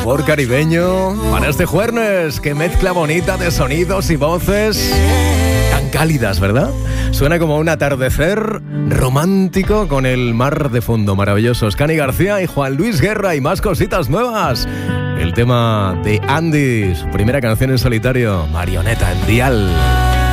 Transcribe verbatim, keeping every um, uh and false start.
sabor caribeño para este jueves que mezcla bonita de sonidos y voces tan cálidas, ¿verdad? Suena como un atardecer romántico con el mar de fondo. Maravillosos. Cani García y Juan Luis Guerra y más cositas nuevas. El tema de Andy, su primera canción en solitario, Marioneta en Dial.